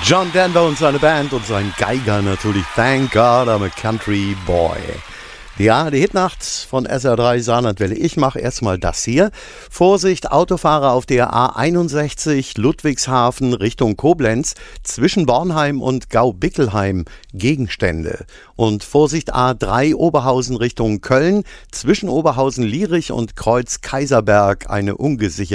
John Denver und seine Band und sein Geiger natürlich. Thank God I'm a Country Boy. Ja, die Hitnacht von SR3 Saarlandwelle. Ich mache erstmal das hier. Vorsicht, Autofahrer auf der A61 Ludwigshafen Richtung Koblenz zwischen Bornheim und Gaubickelheim Gegenstände. Und Vorsicht, A3 Oberhausen Richtung Köln zwischen Oberhausen-Lierich und Kreuz Kaiserberg eine ungesicherte